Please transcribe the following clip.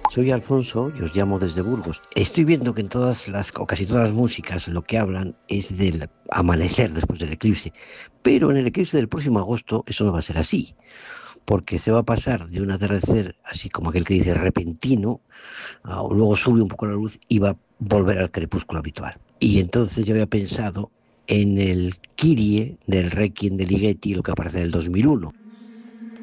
Soy Alfonso y os llamo desde Burgos. Estoy viendo que en o casi todas las músicas lo que hablan es del amanecer después del eclipse, pero en el eclipse del próximo agosto eso no va a ser así, porque se va a pasar de un atardecer así como aquel que dice repentino, o luego sube un poco la luz y va a volver al crepúsculo habitual. Y entonces yo había pensado en el Kyrie del Requiem de Ligeti, lo que aparece en el 2001.